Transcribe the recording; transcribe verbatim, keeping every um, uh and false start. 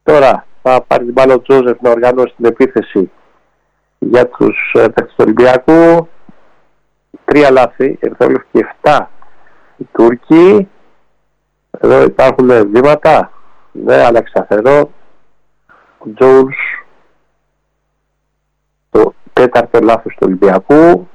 Τώρα θα πάρει την μπάλα ο Τζόζεφ να οργανώσει την επίθεση για τους παίκτες του Ολυμπιακού. Τρία λάθη, Ερυθρόλευκοι και εφτά οι Τούρκοι. Εδώ υπάρχουν βήματα. Ναι, αλλά σταθερό. Ο Τζόουλς, το τέταρτο λάθος του Ολυμπιακού.